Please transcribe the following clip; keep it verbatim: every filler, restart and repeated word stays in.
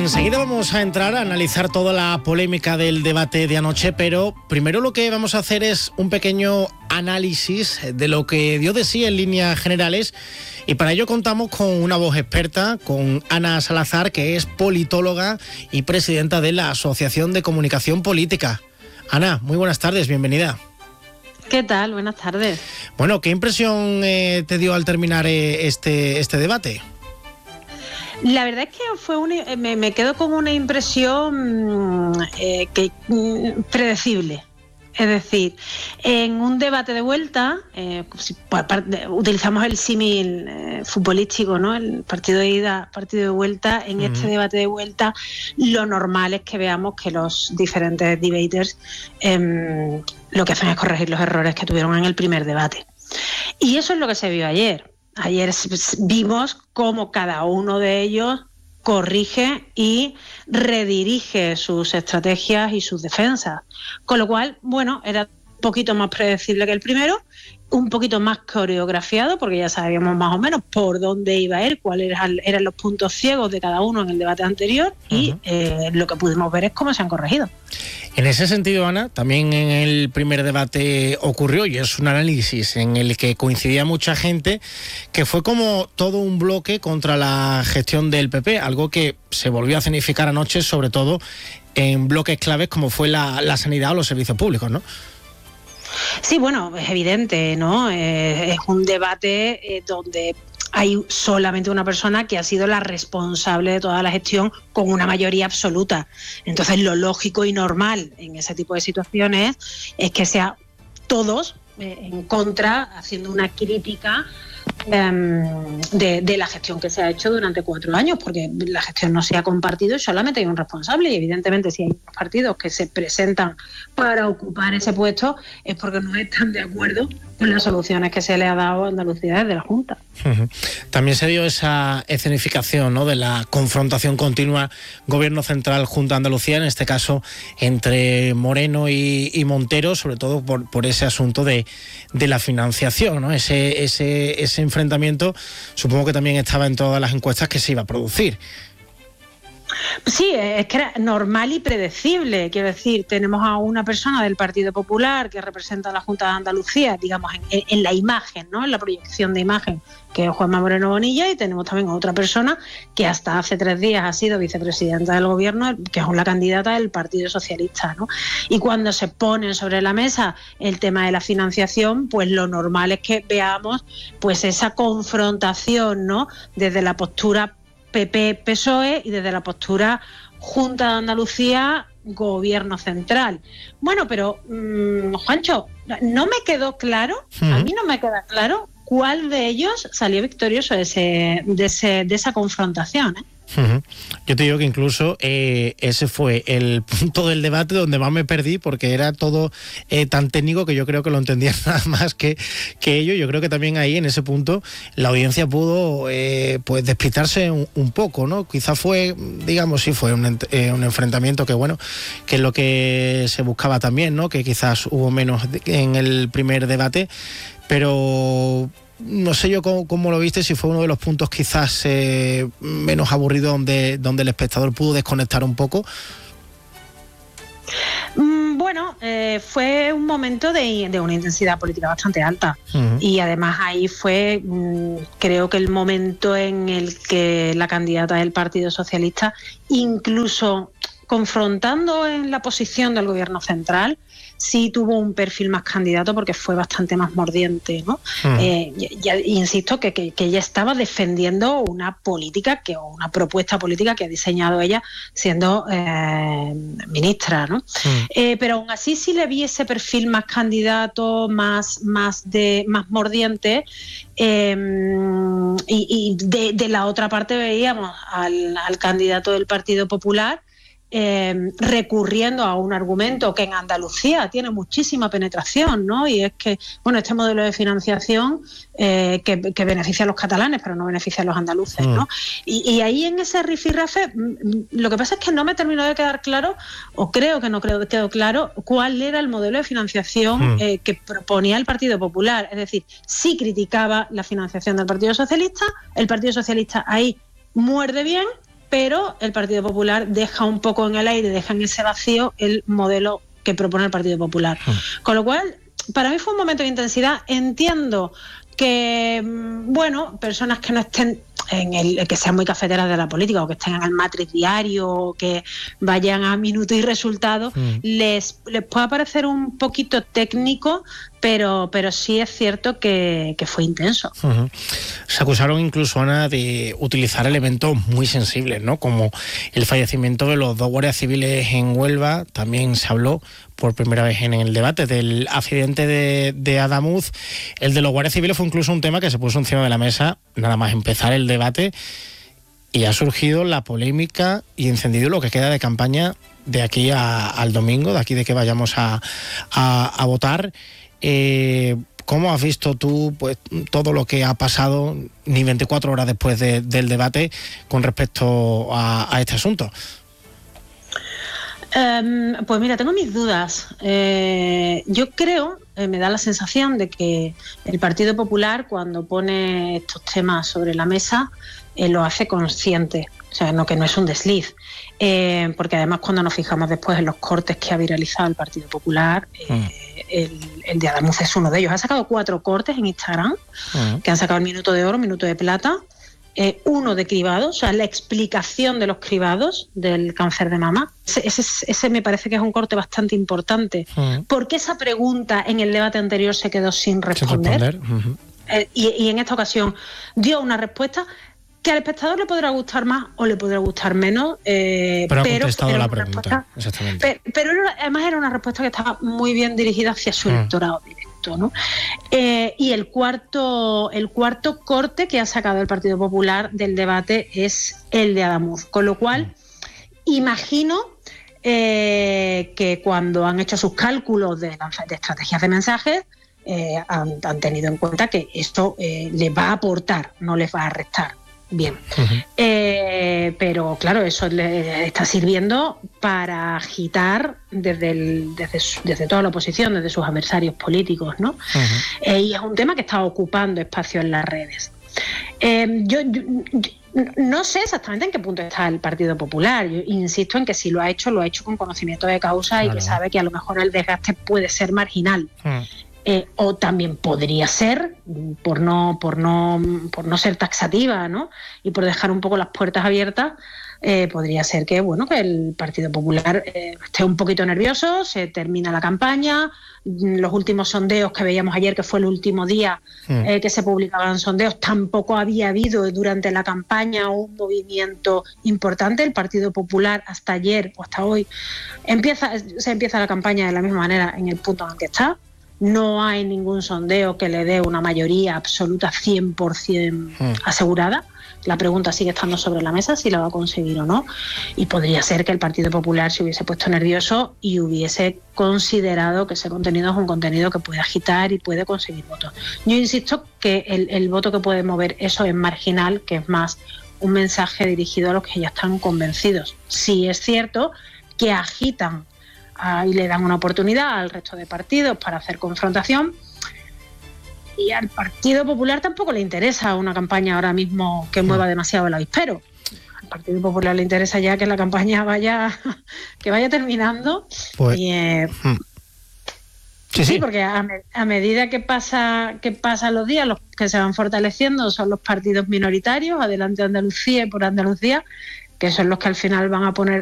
Enseguida vamos a entrar a analizar toda la polémica del debate de anoche, pero primero lo que vamos a hacer es un pequeño análisis de lo que dio de sí en líneas generales, y para ello contamos con una voz experta, con Ana Salazar, que es politóloga y presidenta de la Asociación de Comunicación Política. Ana, muy buenas tardes, bienvenida. ¿Qué tal? Buenas tardes. Bueno, ¿qué impresión eh, te dio al terminar eh, este, este debate? La verdad es que fue un, me, me quedo con una impresión eh, que mm, predecible. Es decir, en un debate de vuelta, eh, si, por parte, utilizamos el símil eh, futbolístico, ¿no? El partido de ida, partido de vuelta. En uh-huh. este debate de vuelta, lo normal es que veamos que los diferentes debaters eh, lo que hacen es corregir los errores que tuvieron en el primer debate. Y eso es lo que se vio ayer. Ayer vimos cómo cada uno de ellos corrige y redirige sus estrategias y sus defensas. Con lo cual, bueno, era un poquito más predecible que el primero, un poquito más coreografiado, porque ya sabíamos más o menos por dónde iba a ir, cuáles eran, eran los puntos ciegos de cada uno en el debate anterior, uh-huh. y eh, lo que pudimos ver es cómo se han corregido. En ese sentido, Ana, también en el primer debate ocurrió, y es un análisis en el que coincidía mucha gente, que fue como todo un bloque contra la gestión del P P, algo que se volvió a escenificar anoche, sobre todo en bloques claves como fue la, la sanidad o los servicios públicos, ¿no? Sí, bueno, es evidente, ¿no? Eh, es un debate eh, donde hay solamente una persona que ha sido la responsable de toda la gestión con una mayoría absoluta. Entonces, lo lógico y normal en ese tipo de situaciones es que sea todos eh, en contra, haciendo una crítica um, de, de la gestión que se ha hecho durante cuatro años, porque la gestión no se ha compartido y solamente hay un responsable, y evidentemente si hay partidos que se presentan para ocupar ese puesto es porque no están de acuerdo con las soluciones que se le ha dado a Andalucía desde la Junta. Uh-huh. También se dio esa escenificación, ¿no?, de la confrontación continua Gobierno Central Junta de Andalucía, en este caso entre Moreno y, y Montero, sobre todo por, por ese asunto de, de la financiación, ¿no? Ese, ese, ese enfrentamiento supongo que también estaba en todas las encuestas que se iba a producir. Sí, es que era normal y predecible. Quiero decir, tenemos a una persona del Partido Popular que representa a la Junta de Andalucía, digamos, en, en la imagen, ¿no?, en la proyección de imagen, que es Juanma Moreno Bonilla, y tenemos también a otra persona que hasta hace tres días ha sido vicepresidenta del Gobierno, que es la candidata del Partido Socialista, ¿no? Y cuando se pone sobre la mesa el tema de la financiación, pues lo normal es que veamos pues esa confrontación, ¿no?, desde la postura P P-P S O E y desde la postura Junta de Andalucía, Gobierno Central. Bueno, pero, mmm, Juancho, no me quedó claro, uh-huh. a mí no me queda claro cuál de ellos salió victorioso de, ese, de, ese, de esa confrontación, ¿eh? Uh-huh. Yo te digo que incluso eh, ese fue el punto del debate donde más me perdí, porque era todo eh, tan técnico que yo creo que lo entendía nada más que, que ellos. Yo creo que también ahí en ese punto la audiencia pudo eh, pues despistarse un, un poco, ¿no? Quizás fue, digamos, sí fue un, eh, un enfrentamiento que bueno, que es lo que se buscaba también, ¿no? Que quizás hubo menos en el primer debate, pero no sé yo cómo, cómo lo viste, si fue uno de los puntos quizás eh, menos aburrido donde, donde el espectador pudo desconectar un poco. Bueno, eh, fue un momento de, de una intensidad política bastante alta. Uh-huh. Y además ahí fue, mmm, creo que el momento en el que la candidata del Partido Socialista, incluso confrontando en la posición del Gobierno Central, sí tuvo un perfil más candidato porque fue bastante más mordiente, ¿no? Uh-huh. Eh, ya, insisto que, que, que ella estaba defendiendo una política que, o una propuesta política que ha diseñado ella siendo eh, ministra, ¿no? Uh-huh. Eh, pero aún así sí le vi ese perfil más candidato, más, más, de, más mordiente. Eh, y y de, de la otra parte veíamos al, al candidato del Partido Popular Eh, recurriendo a un argumento que en Andalucía tiene muchísima penetración, ¿no? Y es que, bueno, este modelo de financiación eh, que, que beneficia a los catalanes, pero no beneficia a los andaluces, ¿no? Mm. Y, y ahí en ese rifirrafe, lo que pasa es que no me terminó de quedar claro, o creo que no creo que quedó claro, cuál era el modelo de financiación mm. eh, que proponía el Partido Popular. Es decir, sí criticaba la financiación del Partido Socialista, el Partido Socialista ahí muerde bien, pero el Partido Popular deja un poco en el aire, deja en ese vacío el modelo que propone el Partido Popular. Mm. Con lo cual, para mí fue un momento de intensidad. Entiendo que, bueno, personas que no estén en el que sean muy cafeteras de la política o que estén en el matriz diario o que vayan a minuto y resultado, mm. les, les puede parecer un poquito técnico, pero, pero sí es cierto que, que fue intenso. Uh-huh. Se acusaron incluso, Ana, de utilizar elementos muy sensibles, ¿no? Como el fallecimiento de los dos guardias civiles en Huelva. También se habló por primera vez en el debate del accidente de, de Adamuz. El de los guardias civiles fue incluso un tema que se puso encima de la mesa nada más empezar el debate, y ha surgido la polémica y encendido lo que queda de campaña de aquí a, al domingo, de aquí de que vayamos a, a, a votar. Eh, ¿Cómo has visto tú pues todo lo que ha pasado ni veinticuatro horas después de, del debate con respecto a, a este asunto? Um, pues mira, tengo mis dudas. Eh, yo creo, eh, me da la sensación de que el Partido Popular, cuando pone estos temas sobre la mesa, eh, lo hace consciente. O sea, no, que no es un desliz. Eh, porque además, cuando nos fijamos después en los cortes que ha viralizado el Partido Popular, eh, mm. el, el de Adamuz es uno de ellos. Ha sacado cuatro cortes en Instagram, mm. que han sacado el minuto de oro, minuto de plata. Eh, uno de cribados, o sea, la explicación de los cribados del cáncer de mama. Ese, ese, ese me parece que es un corte bastante importante, uh-huh. porque esa pregunta en el debate anterior se quedó sin responder. Sin responder. Uh-huh. eh, y, y en esta ocasión dio una respuesta que al espectador le podrá gustar más o le podrá gustar menos, eh, pero ha pero contestado era la una pregunta. Respuesta, exactamente. Pero, pero era, además era una respuesta que estaba muy bien dirigida hacia su uh-huh. electorado directo, ¿no? Eh, y el cuarto, el cuarto corte que ha sacado el Partido Popular del debate es el de Adamuz, con lo cual uh-huh. imagino eh, que cuando han hecho sus cálculos de, de estrategias de mensajes, eh, han, han tenido en cuenta que esto eh, les va a aportar, no les va a restar. Bien, uh-huh. eh, pero claro, eso le está sirviendo para agitar desde, el, desde, su, desde toda la oposición, desde sus adversarios políticos, ¿no? Uh-huh. Eh, y es un tema que está ocupando espacio en las redes. Eh, yo, yo, yo no sé exactamente en qué punto está el Partido Popular. Yo insisto en que si lo ha hecho, lo ha hecho con conocimiento de causa, claro. y que sabe que a lo mejor el desgaste puede ser marginal. Uh-huh. Eh, o también podría ser, por no, por no, por no ser taxativa, ¿no? Y por dejar un poco las puertas abiertas, eh, podría ser que, bueno, que el Partido Popular eh, esté un poquito nervioso, se termina la campaña, los últimos sondeos que veíamos ayer, que fue el último día mm. eh, que se publicaban sondeos, tampoco había habido durante la campaña un movimiento importante. El Partido Popular hasta ayer o hasta hoy empieza, se empieza la campaña de la misma manera en el punto en el que está. No hay ningún sondeo que le dé una mayoría absoluta cien por ciento mm. asegurada. La pregunta sigue estando sobre la mesa si la va a conseguir o no. Y podría ser que el Partido Popular se hubiese puesto nervioso y hubiese considerado que ese contenido es un contenido que puede agitar y puede conseguir votos. Yo insisto que el, el voto que puede mover eso es marginal, que es más un mensaje dirigido a los que ya están convencidos. Sí es cierto que agitan y le dan una oportunidad al resto de partidos para hacer confrontación, y al Partido Popular tampoco le interesa una campaña ahora mismo que mueva demasiado el avispero. Al Partido Popular le interesa ya que la campaña vaya que vaya terminando. Pues, y, eh, sí, sí, sí, porque a, me, a medida que pasa que pasan los días, los que se van fortaleciendo son los partidos minoritarios, Adelante Andalucía y Por Andalucía, que son los que al final van a poner